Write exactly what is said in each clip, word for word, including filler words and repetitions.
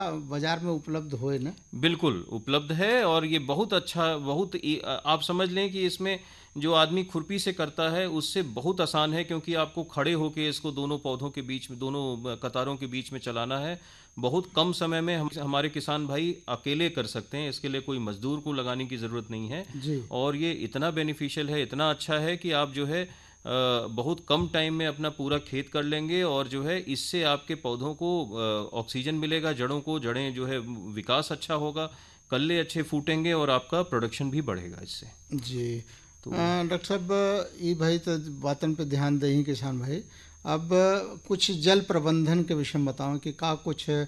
बाजार में उपलब्ध होए ना? बिल्कुल, उपलब्ध है और ये बहुत अच्छा बहुत इ अ, आप समझ लें कि इसमें जो आदमी खुरपी से करता है, उससे बहुत आसान है क्योंकि आपको खड़े होके इसको दोनों पौधों के बीच में दोनों ब कतारों के बीच में चलाना है। बहुत कम समय में हम हमारे किसान भाई अकेले कर सकते हैं, इसके लिए कोई मज़दूर को लगाने की ज़रूरत नहीं है जी। और ये इतना बेनिफिशियल है, इतना अच्छा है कि आप जो है अ, बहुत कम टाइम में अपना पूरा खेत कर लेंगे और जो है इससे आपके पौधों को अ, ऑक्सीजन मिलेगा, जड़ों को, जड़ें जो है विकास अच्छा होगा, कल्ले अच्छे फूटेंगे और आपका प्रोडक्शन भी बढ़ेगा इससे। जी। अ, तो डॉक्टर साहब ई भाई तो बातन पे ध्यान दें किसान भाई। अब कुछ जल प्रबंधन के विषय में बताओ कि का कुछ अ,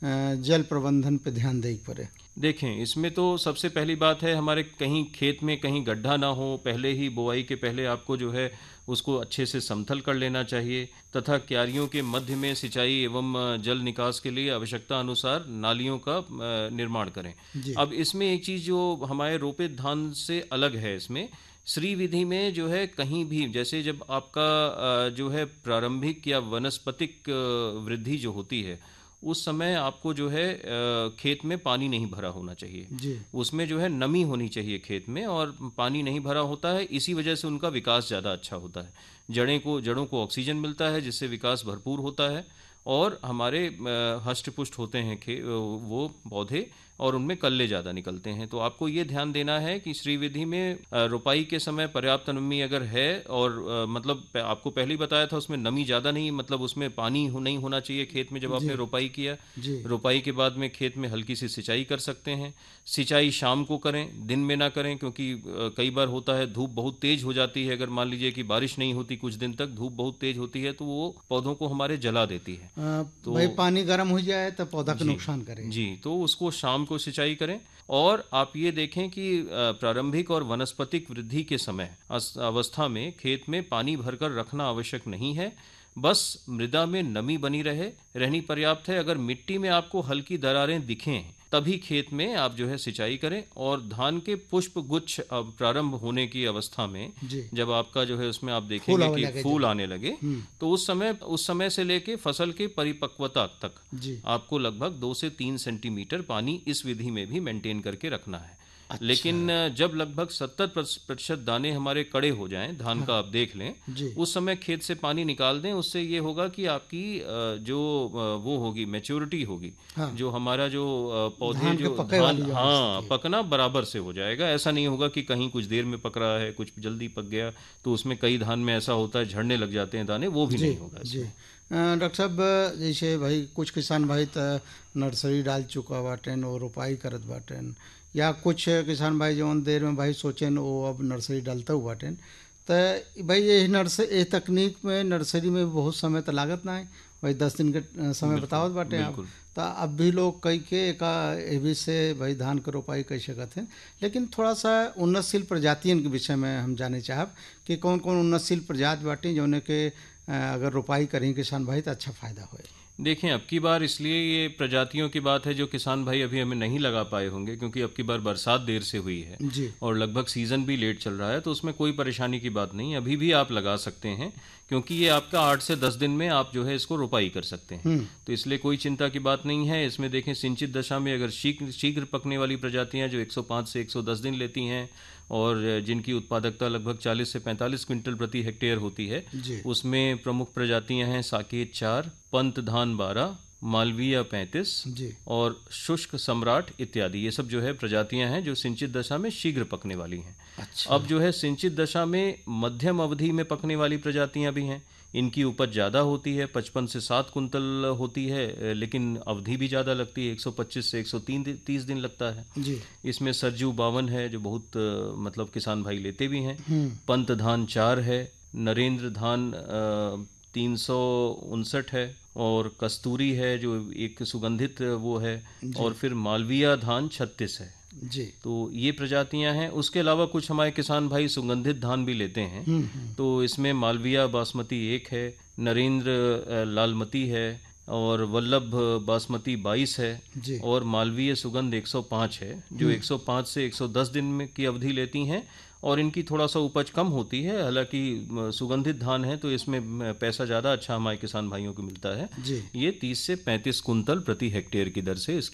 जल प्रबंधन पे ध्यान दें पड़े। देखें, इसमें तो सबसे पहली बात है हमारे कहीं खेत में कहीं गड्ढा ना हो, पहले ही बुआई के पहले आपको जो है उसको अच्छे से समतल कर लेना चाहिए तथा क्यारियों के मध्य में सिंचाई एवं अ, जल निकास के लिए आवश्यकता अनुसार नालियों का अ, निर्माण करें। जी। अब इसमें एक चीज़ जो हमारे रोपित धान से अलग है इसमें, श्री विधि में जो है कहीं भी जैसे जब आपका अ, जो है प्रारंभिक या वानस्पतिक अ, वृद्धि जो होती है, उस समय आपको जो है अ, खेत में पानी नहीं भरा होना चाहिए। जी। उसमें जो है नमी होनी चाहिए खेत में और पानी नहीं भरा होता है, इसी वजह से उनका विकास ज़्यादा अच्छा होता है। जड़ें को जड़ों को ऑक्सीजन मिलता है जिससे विकास भरपूर होता है और हमारे अ, हष्ट-पुष्ट होते हैं खे वो पौधे और उनमें कल्ले ज़्यादा निकलते हैं। तो आपको ये ध्यान देना है कि श्री विधि में अ, रोपाई के समय पर्याप्त नमी अगर है और अ, मतलब प आपको पहले ही बताया था उसमें नमी ज़्यादा नहीं मतलब उसमें पानी हो नहीं होना चाहिए खेत में जब जी। आपने रोपाई किया। जी। रोपाई के बाद में खेत में हल्की सी सिंचाई कर सकते हैं। सिंचाई शाम को करें, दिन में ना करें क्योंकि अ, कई बार होता है धूप बहुत तेज़ हो जाती है अगर मान लीजिए कि बारिश नहीं होती कुछ दिन तक, धूप बहुत तेज़ होती है तो वो पौधों को हमारे जला देती है। अ, भाई तो पानी गर्म हो जाए तो पौधा को जी, नुकसान करे। जी, तो उसको शाम को सिंचाई करें और आप ये देखें कि अ, प्रारंभिक और वानस्पतिक वृद्धि के समय अस अवस्था में खेत में पानी भरकर रखना आवश्यक नहीं है। बस मृदा में नमी बनी रहे रहनी पर्याप्त है। अगर मिट्टी में आपको हल्की दरारें दिखें, तभी खेत में आप जो है सिंचाई करें और धान के पुष्प गुच्छ अ, प्रारंभ होने की अवस्था में जी। जब आपका जो है उसमें आप फूल देखेंगे आवे कि लगे फूल जब। आने लगे, हुँ। तो उस समय उस समय से लेके फसल की परिपक्वता तक जी। आपको लगभग दो से तीन सेंटीमीटर पानी इस विधि में भी मेंटेन करके रखना है। अच्छा। लेकिन अ, जब लगभग सत्तर प्रतिशत दाने हमारे कड़े हो जाएं, धान हाँ। का आप देख लें, जी। उस समय खेत से पानी निकाल दें। उससे ये होगा कि आपकी अ, जो अ, वो होगी मैच्योरिटी होगी, हाँ। जो हमारा जो अ, पौधे धान के जो पके धान वाली जो हाँ, स्थिति है। पकना बराबर से हो जाएगा। ऐसा नहीं होगा कि कहीं कुछ देर में पक रहा है, कुछ जल्दी पक गया, तो उसमें कई धान में ऐसा होता है झड़ने लग जाते हैं दाने, वो भी जी। नहीं होगा जी। इसमें। अ, डॉक्टर साहब जैसे भाई कुछ किसान भाई त नर्सरी डाल चुका बाटेन और रोपाई करत बाटेन या कुछ किसान भाई जौन देर में भाई सोचेन वो अब नर्सरी डालता हुआ बाटेन तो भाई ये नर्स ये तकनीक में नर्सरी में बहुत समय तो लागत ना है भाई दस दिन के अ, समय बिल्कुल, बतावत बाटे आप। बिल्कुल। तो अब भी लोग कई के का एवी से भाई धान के रोपाई कर सकत हैं। लेकिन थोड़ा सा उन्नतशील प्रजातियन के विषय में हम जाने चाहब कि कौन कौन उन्नतशील प्रजाति बाटी जौने के अ, अगर रोपाई करें किसान भाई तो अच्छा फायदा होए। देखें, अब की बार इसलिए ये प्रजातियों की बात है जो किसान भाई अभी हमें नहीं लगा पाए होंगे क्योंकि अब की बार बरसात देर से हुई है जी। और लगभग सीज़न भी लेट चल रहा है, तो उसमें कोई परेशानी की बात नहीं है। अभी भी आप लगा सकते हैं क्योंकि ये आपका आठ से दस दिन में आप जो है इसको रोपाई कर सकते हैं। हम्म। तो इसलिए कोई चिंता की बात नहीं है। इसमें देखें सिंचित दशा में अगर शीघ्र शीघ्र पकने वाली प्रजातियां जो एक सौ पाँच से एक सौ दस दिन लेती हैं और जिनकी उत्पादकता लगभग चालीस से पैंतालीस क्विंटल प्रति हेक्टेयर होती है, जी। उसमें प्रमुख प्रजातियां हैं साकेत चार, पंत धान बारह, मालवीय पैंतीस जी। और शुष्क सम्राट इत्यादि। ये सब जो है प्रजातियां हैं जो सिंचित दशा में शीघ्र पकने वाली हैं। अच्छा। अब जो है सिंचित दशा में मध्यम अवधि में पकने वाली प्रजातियां भी हैं। इनकी उपज ज़्यादा होती है, पचपन से सात कुंतल होती है, लेकिन अवधि भी ज़्यादा लगती है, एक सौ पच्चीस से एक सौ तीस दिन लगता है। जी। इसमें सरजू बावन है जो बहुत अ, मतलब किसान भाई लेते भी हैं। हम्म। पंत धान चार है, नरेंद्र धान तीन सौ उनसठ है और कस्तूरी है जो एक सुगंधित वो है जी। और फिर मालविया धान छत्तीस है। जी। तो ये प्रजातियां हैं। उसके अलावा कुछ हमारे किसान भाई सुगंधित धान भी लेते हैं। हम्म। हम्म। तो इसमें मालविया बासमती एक है, नरेंद्र अ, लालमती है और वल्लभ बासमती बाईस है जी। और मालवीय सुगंध एक सौ पाँच है जो हम्म। एक सौ पाँच से एक सौ दस दिन में की अवधि लेती हैं और इनकी थोड़ा सा उपज कम होती है। हालांकि अ, सुगंधित धान है तो इसमें अ, पैसा ज़्यादा अच्छा हमारे किसान भाइयों को मिलता है। जी। ये तीस से पैंतीस कुंतल प्रति हेक्टेयर की दर से इसकी